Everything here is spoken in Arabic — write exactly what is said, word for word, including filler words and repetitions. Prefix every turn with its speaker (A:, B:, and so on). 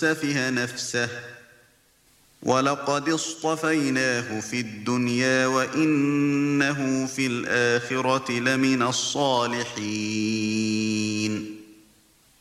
A: سفه نفسه ولقد اصطفيناه في الدنيا وإنه في الآخرة لمن الصالحين